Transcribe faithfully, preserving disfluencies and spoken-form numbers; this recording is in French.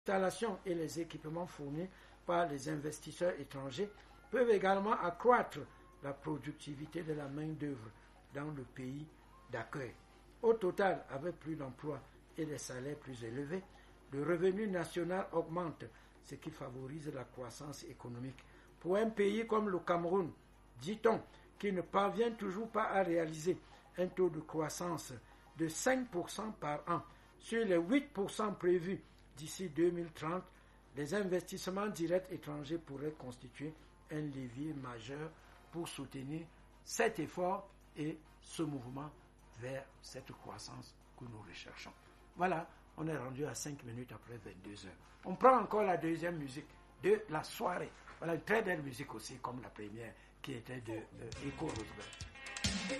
installations et les équipements fournis par les investisseurs étrangers peuvent également accroître la productivité de la main-d'œuvre dans le pays d'accueil. Au total, avec plus d'emplois et des salaires plus élevés, le revenu national augmente, ce qui favorise la croissance économique. Pour un pays comme le Cameroun, dit-on, qui ne parvient toujours pas à réaliser un taux de croissance de cinq pour cent par an sur les huit pour cent prévus d'ici deux mille trente, les investissements directs étrangers pourraient constituer un levier majeur pour soutenir cet effort et ce mouvement vers cette croissance que nous recherchons. Voilà, on est rendu à cinq minutes après vingt-deux heures. On prend encore la deuxième musique de la soirée. Voilà, une très belle musique aussi, comme la première, qui était de euh, Echo Roosevelt.